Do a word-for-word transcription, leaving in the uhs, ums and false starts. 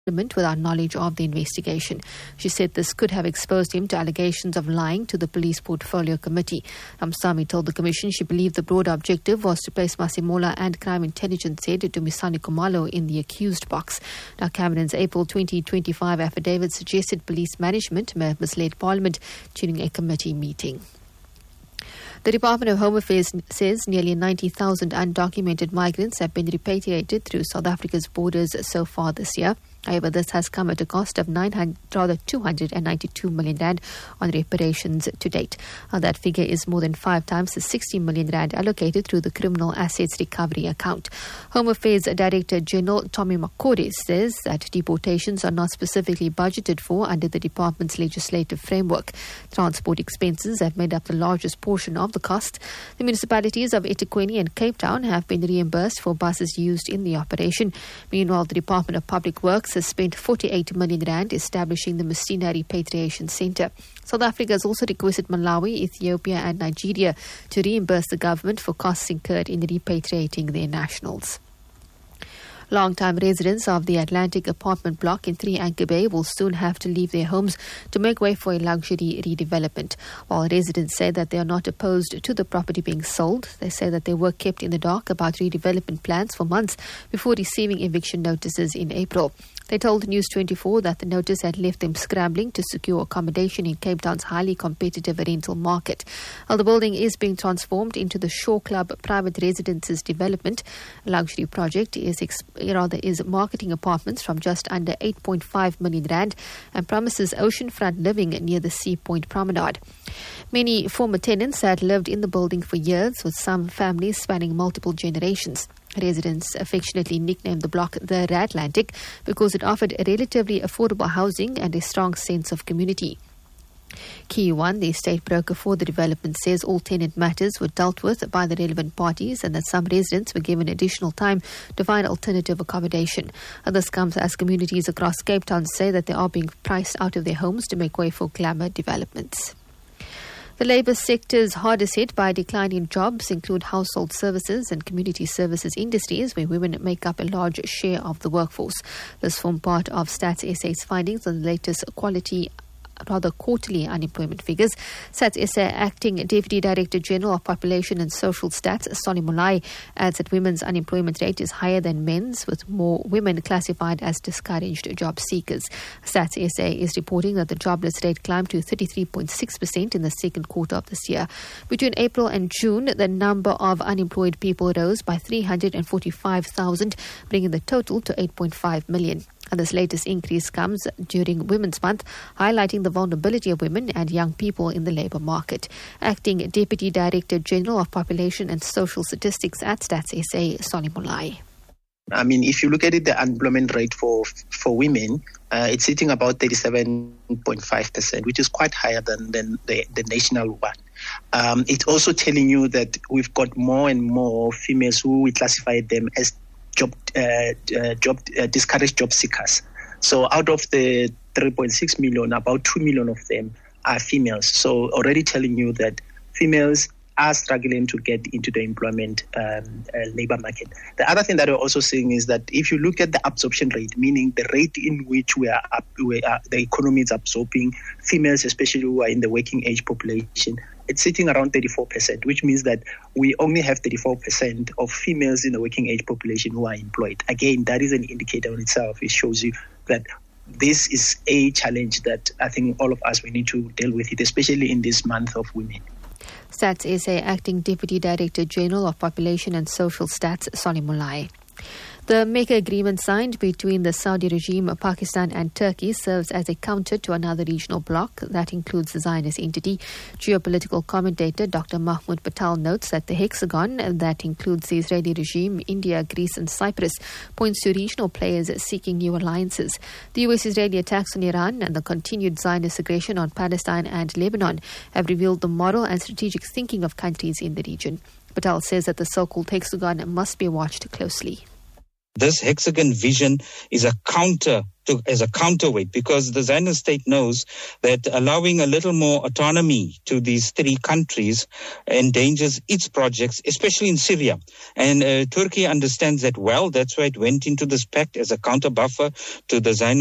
without knowledge of the investigation. She said this could have exposed him to allegations of lying to the Police Portfolio Committee. Ramsamy told the Commission she believed the broader objective was to place Masemola and Crime Intelligence Head Dumisani Khumalo in the accused box. Now, Camerons April twenty twenty-five affidavit suggested police management may have misled Parliament during a committee meeting. The Department of Home Affairs says nearly ninety thousand undocumented migrants have been repatriated through South Africa's borders so far this year. However, this has come at a cost of nine hundred, rather two hundred ninety-two million rand on reparations to date. Uh, that figure is more than five times the sixty million rand allocated through the Criminal Assets Recovery account. Home Affairs Director General Tommy Makode says that deportations are not specifically budgeted for under the department's legislative framework. Transport expenses have made up the largest portion of the cost. The municipalities of eThekwini and Cape Town have been reimbursed for buses used in the operation. Meanwhile, the Department of Public Works has spent forty-eight million rand establishing the Messina Repatriation Centre. South Africa has also requested Malawi, Ethiopia and Nigeria to reimburse the government for costs incurred in repatriating their nationals. Long-time residents of the Atlantic apartment block in three Anchor Bay will soon have to leave their homes to make way for a luxury redevelopment. While residents say that they are not opposed to the property being sold, they say that they were kept in the dark about redevelopment plans for months before receiving eviction notices in April. They told News twenty-four that the notice had left them scrambling to secure accommodation in Cape Town's highly competitive rental market. While the building is being transformed into the Shore Club private residences development, a luxury project is exp- rather is marketing apartments from just under eight point five million rand and promises oceanfront living near the Sea Point Promenade. Many former tenants had lived in the building for years, with some families spanning multiple generations. Residents affectionately nicknamed the block the Ratlantic because it offered relatively affordable housing and a strong sense of community. Key One, the estate broker for the development, says all tenant matters were dealt with by the relevant parties and that some residents were given additional time to find alternative accommodation. And this comes as communities across Cape Town say that they are being priced out of their homes to make way for glamour developments. The labour sectors hardest hit by a decline in jobs include household services and community services industries, where women make up a large share of the workforce. This formed part of Stats S A's findings on the latest quality rather quarterly unemployment figures. Stats S A Acting Deputy Director General of Population and Social Stats, Sonny Mulai, adds that women's unemployment rate is higher than men's, with more women classified as discouraged job seekers. Stats S A is reporting that the jobless rate climbed to thirty-three point six percent in the second quarter of this year. Between April and June, the number of unemployed people rose by three hundred forty-five thousand, bringing the total to eight point five million. And this latest increase comes during Women's Month, highlighting the vulnerability of women and young people in the labour market. Acting Deputy Director General of Population and Social Statistics at Stats S A, Sonny Mulai. I mean, if you look at it, the unemployment rate for for women, uh, it's sitting about thirty-seven point five percent, which is quite higher than, than the, the national one. Um, it's also telling you that we've got more and more females who we classify them as job uh, uh, job uh, discouraged job seekers. So out of the three point six million, about two million of them are females. So already telling you that females are struggling to get into the employment um, uh, labor market. The other thing that we're also seeing is that if you look at the absorption rate, meaning the rate in which we are, up, we are the economy is absorbing females, especially who are in the working age population, it's sitting around thirty-four percent, which means that we only have thirty-four percent of females in the working age population who are employed. Again, that is an indicator in itself. It shows you that this is a challenge that I think all of us, we need to deal with it, especially in this month of women. Stats S A Acting Deputy Director General of Population and Social Stats, Sonny Mulai. The Mecca agreement signed between the Saudi regime, Pakistan and Turkey serves as a counter to another regional bloc that includes the Zionist entity. Geopolitical commentator Doctor Mahmoud Patel notes that the hexagon that includes the Israeli regime, India, Greece and Cyprus points to regional players seeking new alliances. The U S-Israeli attacks on Iran and the continued Zionist aggression on Palestine and Lebanon have revealed the moral and strategic thinking of countries in the region. Patel says that the so-called hexagon must be watched closely. This hexagon vision is a counter to, as a counterweight, because the Zionist state knows that allowing a little more autonomy to these three countries endangers its projects, especially in Syria. And uh, Turkey understands that well. That's why it went into this pact as a counter buffer to the Zionist